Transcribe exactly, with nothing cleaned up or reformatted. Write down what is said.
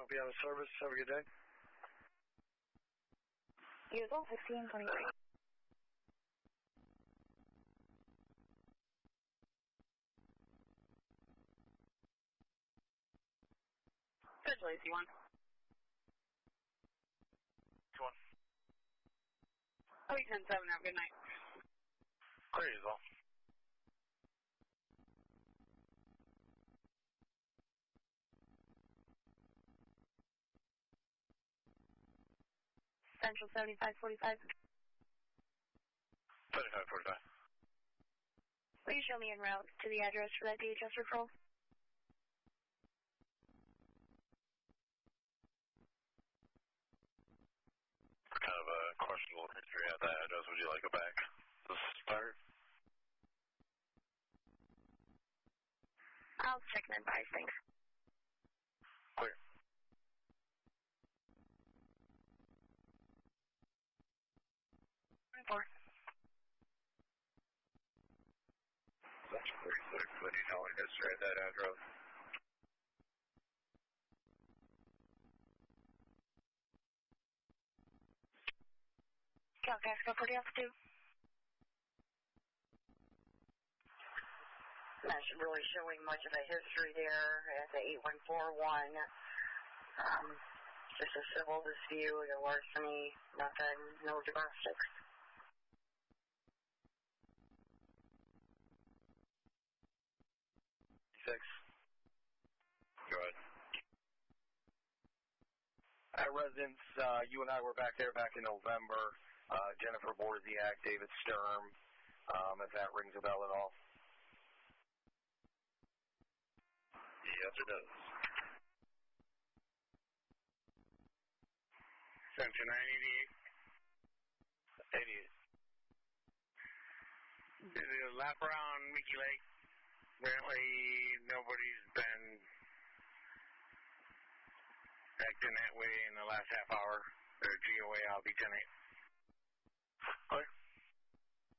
I'll be out of service. Have a good day. Bugle fifteen twenty-three. Good, Lazy one. Two one. Oh, ten seven. Have a good night. Great as well. Central seventy-five forty-five. seventy-five forty-five. Please show me en route to the address for that D H S referral. Kind of a questionable history at that address. Would you like it back to start? I'll check and advise, thanks. Clear. Four. That's thirty-six. What do you know in history at that address? Cal Casco forty altitude. Not really showing much of a history there at the eight one four one. Um, just a civil dispute, a larceny, nothing, no domestics. Six. Go ahead. At residence, uh, you and I were back there back in November. Uh, Jennifer Borziak, David Sturm, um, if that rings a bell at all. Yes, it does. Central nine eighty-eight. eighty-eight. Did a lap around Mickey Lake. Apparently, nobody's been acting that way in the last half hour. Or G O A, I'll be ten eight. Clear.